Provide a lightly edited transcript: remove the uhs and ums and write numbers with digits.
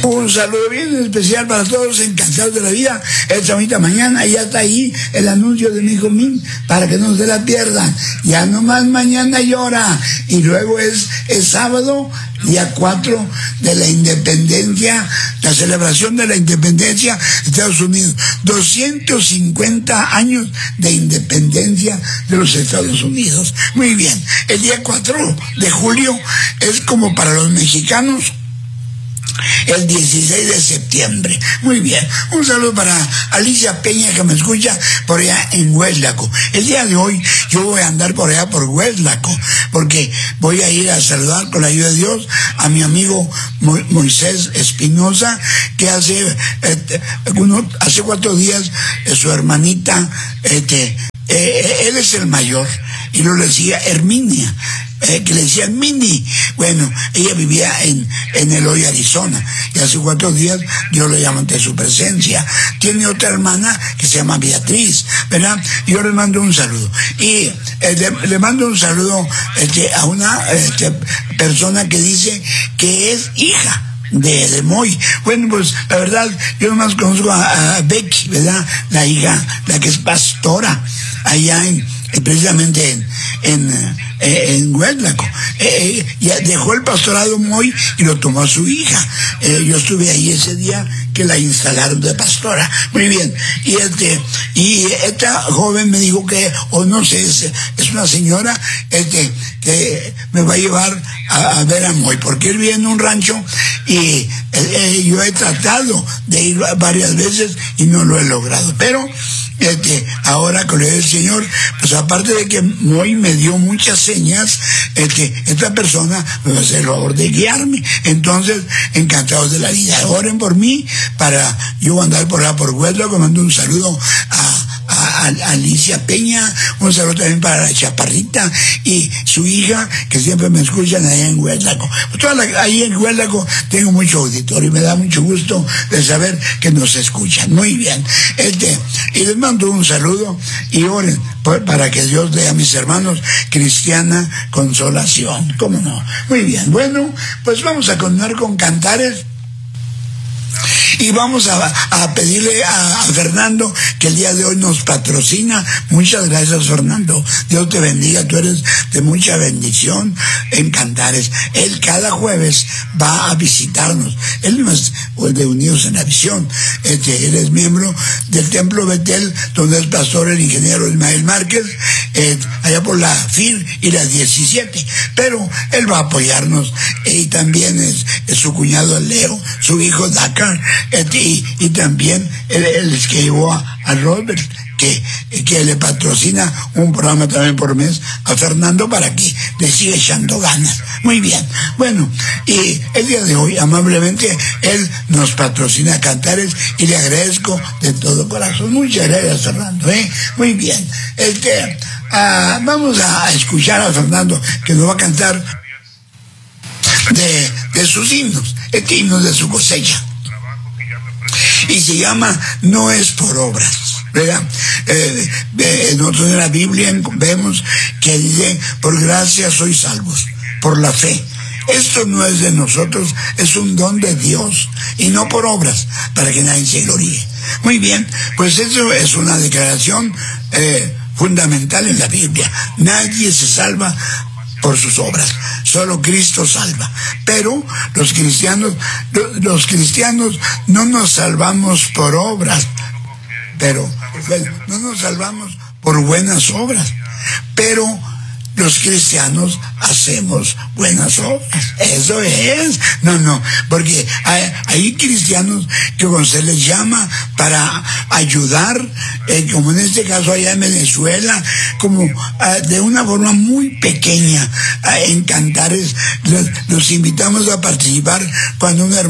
Un saludo bien especial para todos encantados de la vida. Esta bonita mañana ya está ahí el anuncio de mi hijo Min, para que no se la pierdan. Ya nomás mañana llora. Y luego es sábado, día 4 de la independencia, la celebración de la independencia de Estados Unidos. 250 años de independencia de los Estados Unidos. Muy bien. El día 4 de julio es como para los mexicanos el 16 de septiembre. Muy bien. Un saludo para Alicia Peña, que me escucha por allá en Hueslaco. El día de hoy yo voy a andar por allá por Hueslaco, porque voy a ir a saludar, con la ayuda de Dios, a mi amigo Moisés Espinosa, que hace 4 días su hermanita, él es el mayor, y lo decía Herminia, que le decían Mini. Bueno, ella vivía en Eloy, Arizona, y hace 4 días Dios le llamó ante su presencia. Tiene otra hermana que se llama Beatriz, ¿verdad? Yo le mando un saludo. Y le mando un saludo a una persona que dice que es hija de Moy. Bueno, pues la verdad, yo nomás conozco a Becky, ¿verdad? La hija, la que es pastora allá precisamente en Hueslaco. Ya dejó el pastorado Moy y lo tomó a su hija. Yo estuve ahí ese día que la instalaron de pastora. Muy bien. Y esta joven me dijo que, o no sé, es una señora que me va a llevar a ver a Moy, porque él vive en un rancho y yo he tratado de ir varias veces y no lo he logrado. Pero ahora con el Señor, pues aparte de que Moy me dio muchas señas, esta persona me va a hacer el favor de guiarme. Entonces, encantados de la vida. Oren por mí para yo andar por allá por Hueslaco. Mando un saludo a Alicia Peña, un saludo también para la chaparrita y su hija, que siempre me escuchan allá en Hueslaco. Ahí en Hueslaco tengo mucho auditorio y me da mucho gusto de saber que nos escuchan. Muy bien. Y les mando un saludo y oren para que Dios dé a mis hermanos cristiana consolación. ¿Cómo no? Muy bien. Bueno, pues vamos a continuar con cantares. Y vamos a pedirle a Fernando, que el día de hoy nos patrocina. Muchas gracias, Fernando. Dios te bendiga. Tú eres de mucha bendición en Cantares. Él cada jueves va a visitarnos. Él no es de Unidos en la Visión. Él es miembro del Templo Betel, donde es pastor el ingeniero Ismael Márquez, allá por la FIR y la 17. Pero él va a apoyarnos. Y también es su cuñado Leo, su hijo Dakar. Y también él es que llevó a Robert, que le patrocina un programa también por mes a Fernando, para que le siga echando ganas. Muy bien. Bueno, y el día de hoy amablemente él nos patrocina Cantares y le agradezco de todo corazón. Muchas gracias, Fernando. Muy bien. Vamos a escuchar a Fernando, que nos va a cantar de sus himnos, himnos de su cosecha. Y se llama No es por obras, ¿verdad? Nosotros en la Biblia vemos que dice: por gracia sois salvos, por la fe. Esto no es de nosotros, es un don de Dios, y no por obras, para que nadie se gloríe. Muy bien, pues eso es una declaración fundamental en la Biblia. Nadie se salva por sus obras, solo Cristo salva. Pero los cristianos no nos salvamos por obras, no nos salvamos por buenas obras, pero los cristianos hacemos buenas obras. Eso es. No, porque hay cristianos que cuando se les llama para ayudar, como en este caso allá en Venezuela, como de una forma muy pequeña, en Cantares, los invitamos a participar cuando una hermana